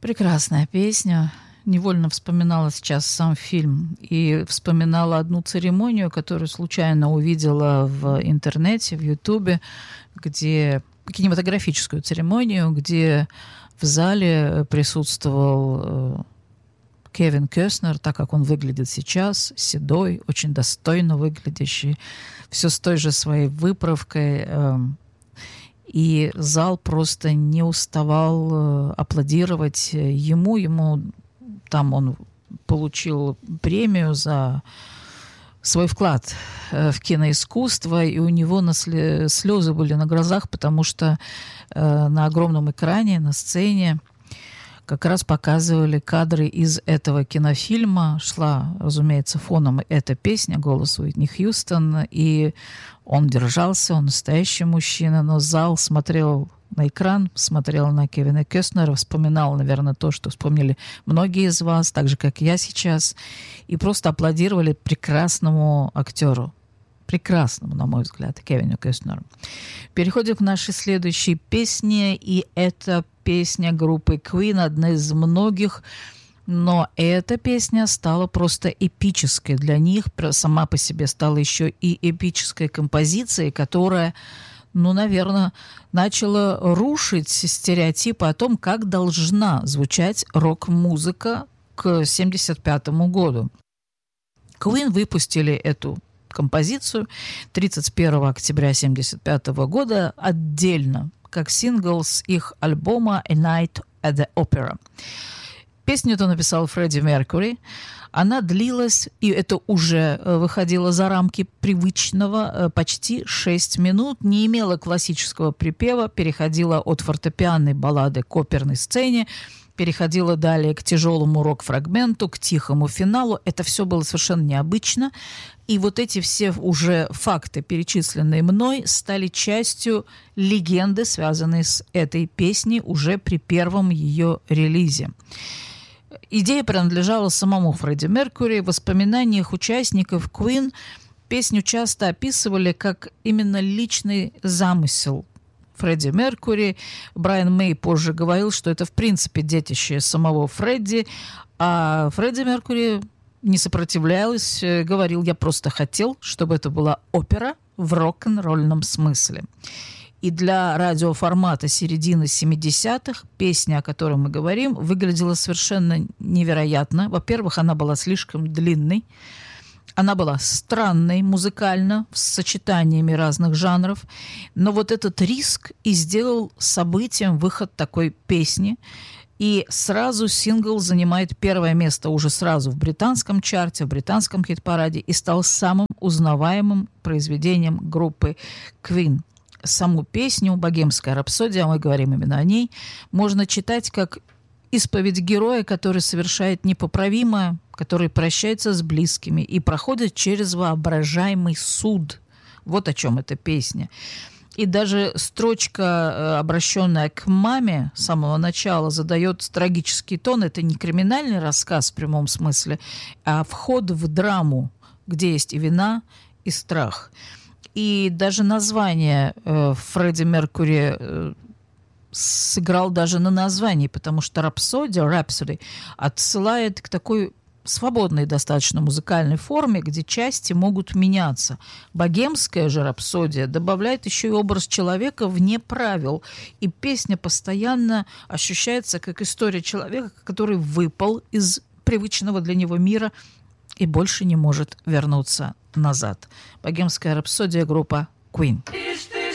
Прекрасная песня. Невольно вспоминала сейчас сам фильм и вспоминала одну церемонию, которую случайно увидела в интернете, в Ютубе, где кинематографическую церемонию, где в зале присутствовал Кевин Костнер, так как он выглядит сейчас, седой, очень достойно выглядящий, все с той же своей выправкой. И зал просто не уставал аплодировать ему. Там он получил премию за свой вклад в киноискусство, и у него слезы были на глазах, потому что на огромном экране, на сцене как раз показывали кадры из этого кинофильма. Шла, разумеется, фоном эта песня, голос Уитни Хьюстон, и он держался, он настоящий мужчина, но зал смотрел на экран, смотрел на Кевина Костнера, вспоминал, наверное, то, что вспомнили многие из вас, так же, как я сейчас, и просто аплодировали прекрасному актеру. Прекрасному, на мой взгляд, Кевину Костнеру. Переходим к нашей следующей песне, и это песня группы Queen, одна из многих, но эта песня стала просто эпической для них, сама по себе стала еще и эпической композицией, которая, наверное, начала рушить стереотипы о том, как должна звучать рок-музыка к 1975 году. Queen выпустили эту композицию 31 октября 1975 года отдельно, как сингл с их альбома «A Night at the Opera». Песню-то написал Фредди Меркьюри. Она длилась, и это уже выходило за рамки привычного, почти 6 минут, не имела классического припева, переходила от фортепианной баллады к оперной сцене, переходила далее к тяжелому рок-фрагменту, к тихому финалу. Это все было совершенно необычно. И вот эти все уже факты, перечисленные мной, стали частью легенды, связанной с этой песней уже при первом ее релизе. Идея принадлежала самому Фредди Меркьюри. В воспоминаниях участников Queen песню часто описывали как именно личный замысел Фредди Меркьюри. Брайан Мэй позже говорил, что это в принципе детище самого Фредди, а Фредди Меркьюри не сопротивлялась, говорил: я просто хотел, чтобы это была опера в рок-н-ролльном смысле. И для радиоформата середины 70-х песня, о которой мы говорим, выглядела совершенно невероятно. Во-первых, она была слишком длинной. Она была странной музыкально, с сочетаниями разных жанров. Но вот этот риск и сделал событием выход такой песни. И сразу сингл занимает первое место уже сразу в британском чарте, в британском хит-параде и стал самым узнаваемым произведением группы Queen. Саму песню «Богемская рапсодия», мы говорим именно о ней, можно читать как исповедь героя, который совершает непоправимое, который прощается с близкими и проходит через воображаемый суд. Вот о чем эта песня. И даже строчка, обращенная к маме с самого начала, задает трагический тон. Это не криминальный рассказ в прямом смысле, а вход в драму, где есть и вина, и страх. И даже название Фредди Меркьюри сыграл даже на названии, потому что Rhapsody отсылает к такой свободной достаточно музыкальной форме, где части могут меняться. Богемская же рапсодия добавляет еще и образ человека вне правил. И песня постоянно ощущается как история человека, который выпал из привычного для него мира и больше не может вернуться назад. Богемская рапсодия, группа Queen.